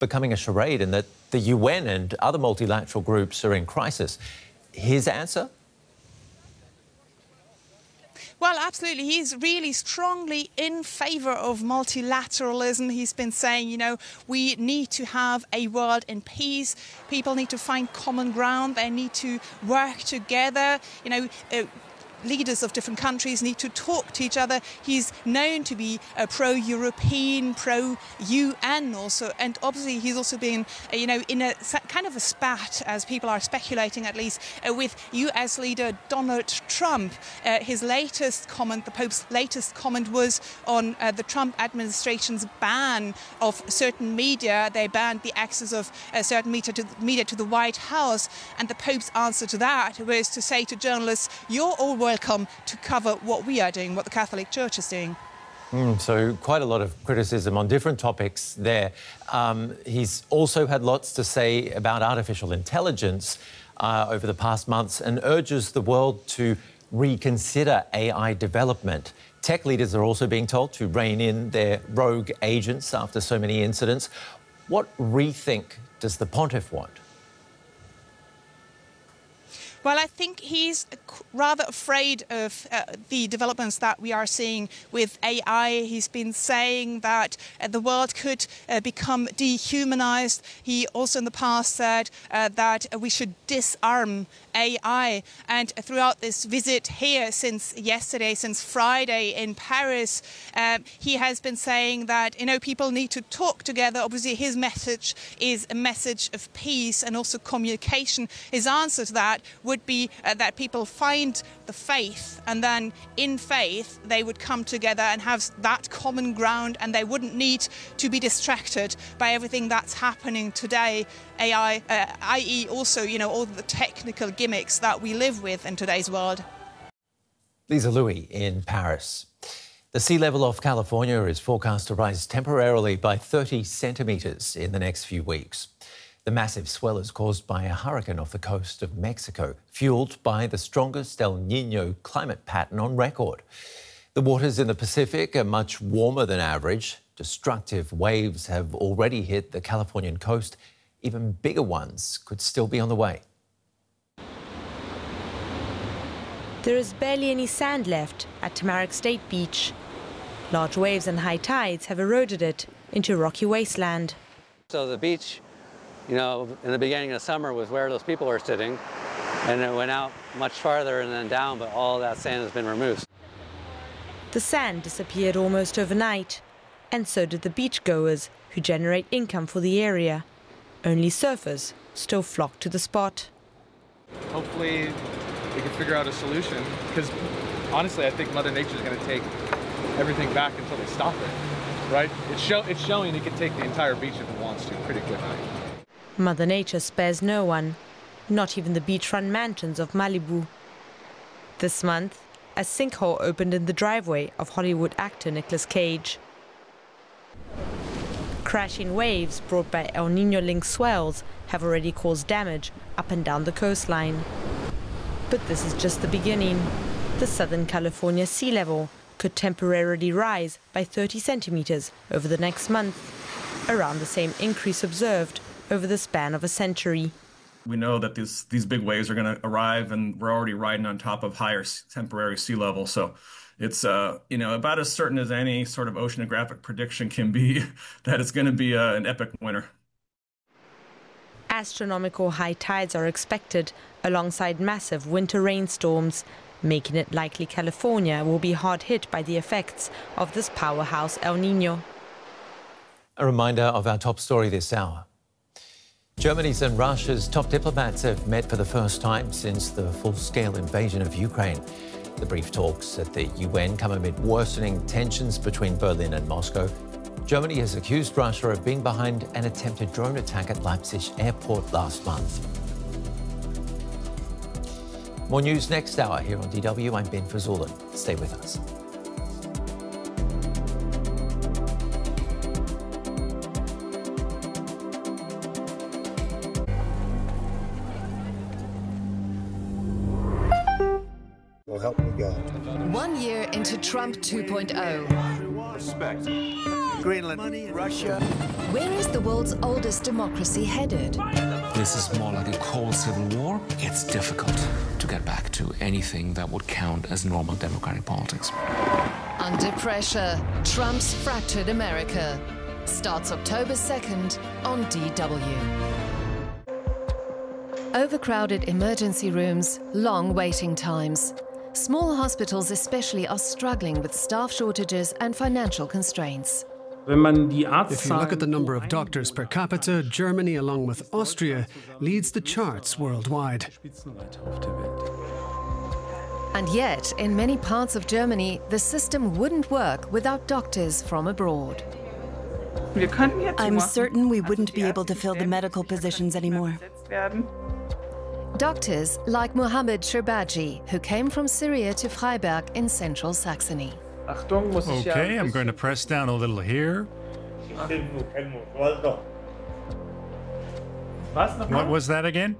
becoming a charade and that the UN and other multilateral groups are in crisis. His answer? Well, absolutely. He's really strongly in favour of multilateralism. He's been saying, you know, we need to have a world in peace. People need to find common ground. They need to work together. You know, leaders of different countries need to talk to each other. He's known to be pro-European, pro-UN also, and obviously he's also been, you know, in a kind of a spat, as people are speculating at least, with US leader Donald Trump. His latest comment, the Pope's latest comment, was on the Trump administration's ban of certain media. They banned the access of certain media to the White House, and the Pope's answer to that was to say to journalists, you're all welcome to cover what we are doing, what the Catholic Church is doing. So quite a lot of criticism on different topics there. He's also had lots to say about artificial intelligence over the past months and urges the world to reconsider AI development. Tech leaders are also being told to rein in their rogue agents after so many incidents. What rethink does the Pontiff want? Well, I think he's rather afraid of the developments that we are seeing with AI. He's been saying that the world could become dehumanized. He also in the past said that we should disarm AI. And throughout this visit here since yesterday, since Friday in Paris, he has been saying that, you know, people need to talk together. Obviously, his message is a message of peace and also communication. His answer to that would be that people find the faith, and then in faith they would come together and have that common ground, and they wouldn't need to be distracted by everything that's happening today, AI, i.e. also, you know, all the technical gimmicks that we live with in today's world. Lisa Louis in Paris. The sea level of California is forecast to rise temporarily by 30 centimetres in the next few weeks. The massive swell is caused by a hurricane off the coast of Mexico, fuelled by the strongest El Niño climate pattern on record. The waters in the Pacific are much warmer than average. Destructive waves have already hit the Californian coast. Even bigger ones could still be on the way. There is barely any sand left at Tamarack State Beach. Large waves and high tides have eroded it into rocky wasteland. So the beach, you know, in the beginning of summer was where those people were sitting, and it went out much farther and then down, but all that sand has been removed. The sand disappeared almost overnight, and so did the beachgoers who generate income for the area. Only surfers still flock to the spot. Hopefully we can figure out a solution, because honestly I think Mother Nature is going to take everything back until they stop it, right? It's showing it can take the entire beach if it wants to pretty quickly. Mother Nature spares no one, not even the beachfront mansions of Malibu. This month, a sinkhole opened in the driveway of Hollywood actor Nicolas Cage. Crashing waves brought by El Niño-linked swells have already caused damage up and down the coastline. But this is just the beginning. The Southern California sea level could temporarily rise by 30 centimeters over the next month, around the same increase observed over the span of a century. We know that these big waves are going to arrive, and we're already riding on top of higher temporary sea level. So it's you know, about as certain as any sort of oceanographic prediction can be that it's going to be an epic winter. Astronomical high tides are expected alongside massive winter rainstorms, making it likely California will be hard hit by the effects of this powerhouse El Niño. A reminder of our top story this hour. Germany's and Russia's top diplomats have met for the first time since the full-scale invasion of Ukraine. The brief talks at the UN come amid worsening tensions between Berlin and Moscow. Germany has accused Russia of being behind an attempted drone attack at Leipzig airport last month. More news next hour here on DW. I'm Ben Fazulin. Stay with us. Will help me God. 1 year into Trump 2.0. Respect. Greenland, Russia. Where is the world's oldest democracy headed? This is more like a cold civil war. It's difficult to get back to anything that would count as normal democratic politics. Under pressure, Trump's fractured America. Starts October 2nd on DW. Overcrowded emergency rooms, long waiting times. Small hospitals especially are struggling with staff shortages and financial constraints. If you look at the number of doctors per capita, Germany, along with Austria, leads the charts worldwide. And yet, in many parts of Germany, the system wouldn't work without doctors from abroad. I'm certain we wouldn't be able to fill the medical positions anymore. Doctors like Mohammed Sherbaji, who came from Syria to Freiberg in central Saxony. Okay, I'm going to press down a little here. What was that again?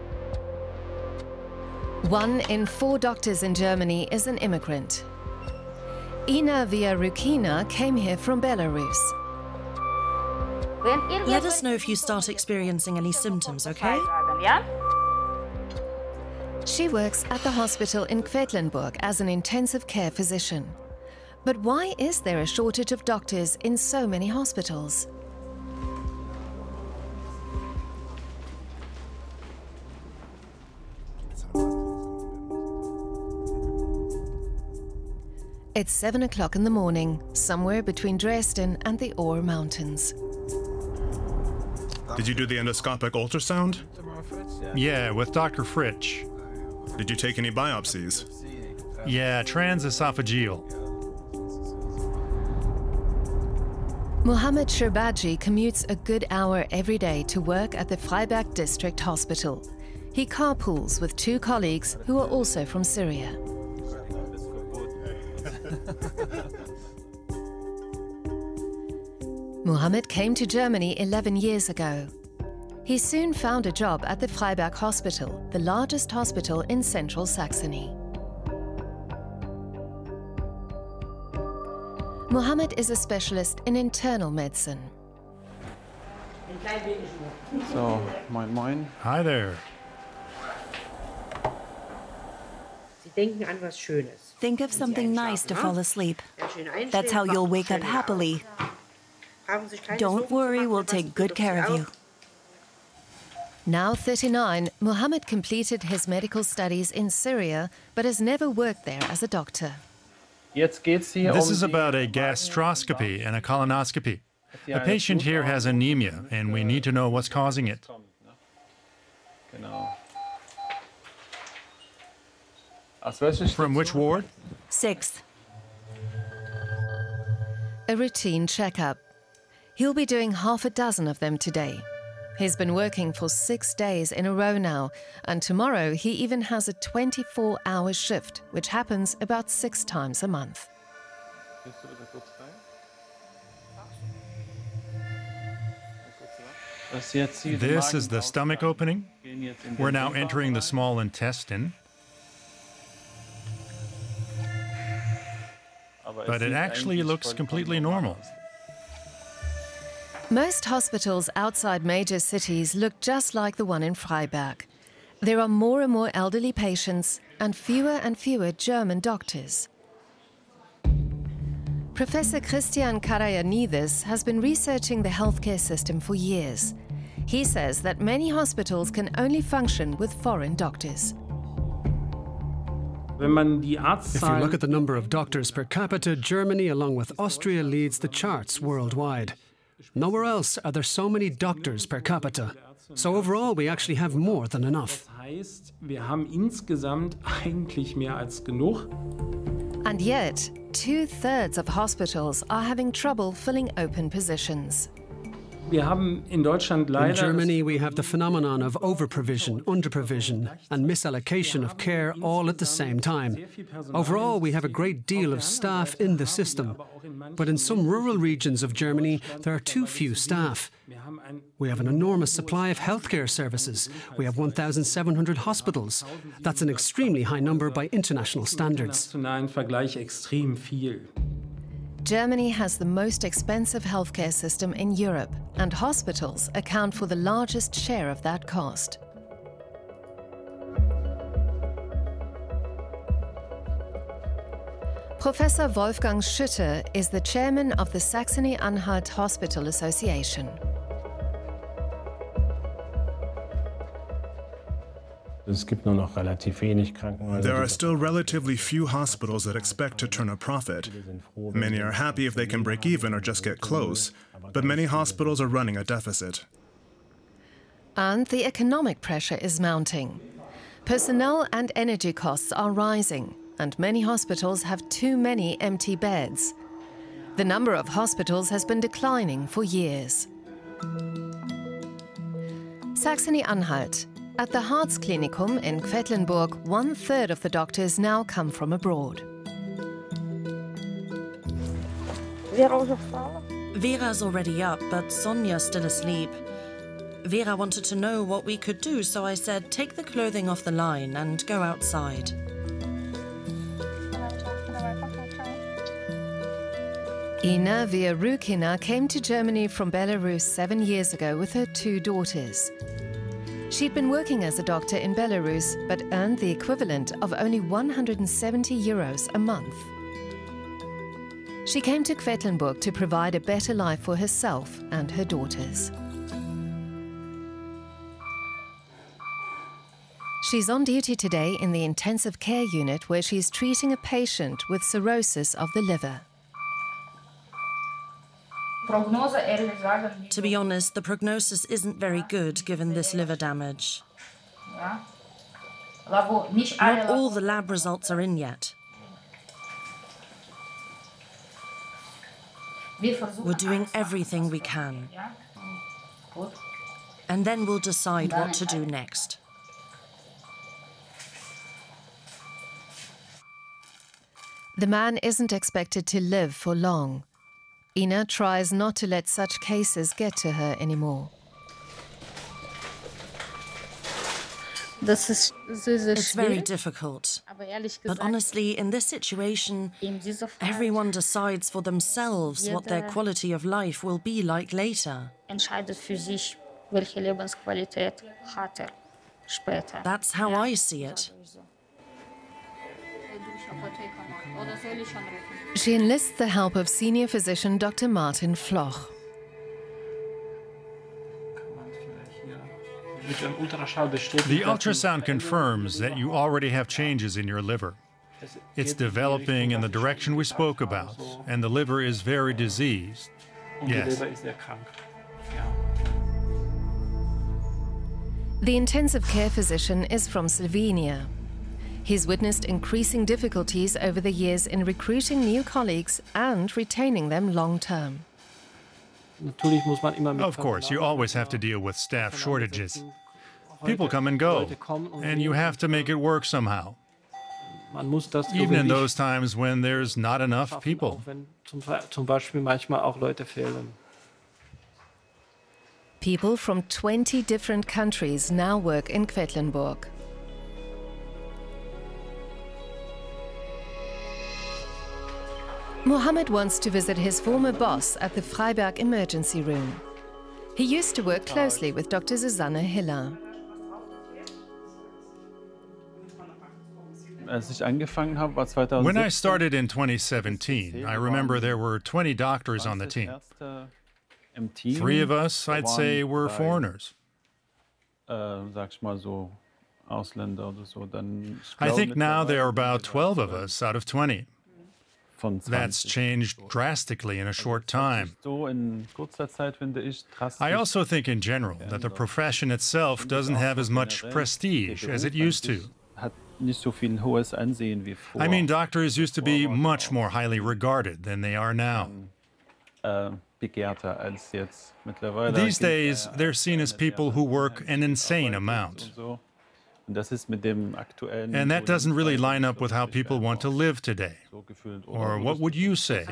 1 in 4 doctors in Germany is an immigrant. Ina Vyarukina came here from Belarus. Let us know if you start experiencing any symptoms, okay? She works at the hospital in Quedlinburg as an intensive care physician. But why is there a shortage of doctors in so many hospitals? It's 7 o'clock in the morning, somewhere between Dresden and the Ore Mountains. Did you do the endoscopic ultrasound? Yeah, with Dr. Fritsch. Did you take any biopsies? Yeah, transesophageal. Mohammed Sherbaji commutes a good hour every day to work at the Freiberg District Hospital. He carpools with 2 colleagues who are also from Syria. Mohammed came to Germany 11 years ago. He soon found a job at the Freiberg Hospital, the largest hospital in central Saxony. Mohammed is a specialist in internal medicine. So, moin moin. Hi there. Think of something nice to fall asleep. That's how you'll wake up happily. Don't worry, we'll take good care of you. Now 39, Mohammed completed his medical studies in Syria, but has never worked there as a doctor. This is about a gastroscopy and a colonoscopy. The patient here has anemia, and we need to know what's causing it. From which ward? 6th. A routine checkup. He'll be doing half a dozen of them today. He's been working for 6 days in a row now, and tomorrow he even has a 24-hour shift, which happens about 6 times a month. This is the stomach opening. We're now entering the small intestine. But it actually looks completely normal. Most hospitals outside major cities look just like the one in Freiberg. There are more and more elderly patients and fewer German doctors. Professor Christian Karayanidis has been researching the healthcare system for years. He says that many hospitals can only function with foreign doctors. If you look at the number of doctors per capita, Germany, along with Austria, leads the charts worldwide. Nowhere else are there so many doctors per capita. So overall, we actually have more than enough. And yet, 2/3 of hospitals are having trouble filling open positions. In Germany, we have the phenomenon of overprovision, underprovision, and misallocation of care all at the same time. Overall, we have a great deal of staff in the system. But in some rural regions of Germany, there are too few staff. We have an enormous supply of healthcare services. We have 1,700 hospitals. That's an extremely high number by international standards. Germany has the most expensive healthcare system in Europe, and hospitals account for the largest share of that cost. Professor Wolfgang Schütte is the chairman of the Saxony-Anhalt Hospital Association. There are still relatively few hospitals that expect to turn a profit. Many are happy if they can break even or just get close, but many hospitals are running a deficit. And the economic pressure is mounting. Personnel and energy costs are rising, and many hospitals have too many empty beds. The number of hospitals has been declining for years. Saxony-Anhalt. At the Harz-Klinikum in Quedlinburg, 1/3 of the doctors now come from abroad. Vera's already up, but Sonia's still asleep. Vera wanted to know what we could do, so I said, take the clothing off the line and go outside. Ina Vierukina came to Germany from Belarus 7 years ago with her 2 daughters. She'd been working as a doctor in Belarus, but earned the equivalent of only 170 euros a month. She came to Quedlinburg to provide a better life for herself and her daughters. She's on duty today in the intensive care unit where she's treating a patient with cirrhosis of the liver. To be honest, the prognosis isn't very good given this liver damage. Not all the lab results are in yet. We're doing everything we can. And then we'll decide what to do next. The man isn't expected to live for long. Ina tries not to let such cases get to her anymore. It's very difficult. But honestly, in this situation, everyone decides for themselves what their quality of life will be like later. That's how I see it. She enlists the help of senior physician Dr. Martin Floch. The ultrasound confirms that you already have changes in your liver. It's developing in the direction we spoke about, and the liver is very diseased. Yes. The intensive care physician is from Slovenia. He's witnessed increasing difficulties over the years in recruiting new colleagues and retaining them long term. Of course, you always have to deal with staff shortages. People come and go, and you have to make it work somehow. Even in those times when there's not enough people. People from 20 different countries now work in Quedlinburg. Mohammed wants to visit his former boss at the Freiberg emergency room. He used to work closely with Dr. Susanne Hiller. When I started in 2017, I remember there were 20 doctors on the team. 3 of us, I'd say, were foreigners. I think now there are about 12 of us out of 20. That's changed drastically in a short time. I also think in general that the profession itself doesn't have as much prestige as it used to. I mean, doctors used to be much more highly regarded than they are now. These days, they're seen as people who work an insane amount. And that doesn't really line up with how people want to live today. Or what would you say?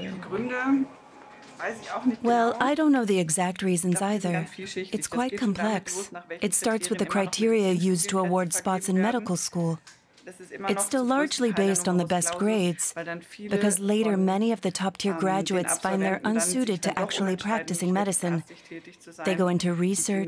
Well, I don't know the exact reasons either. It's quite complex. It starts with the criteria used to award spots in medical school. It's still largely based on the best grades, because later many of the top-tier graduates find they're unsuited to actually practicing medicine. They go into research,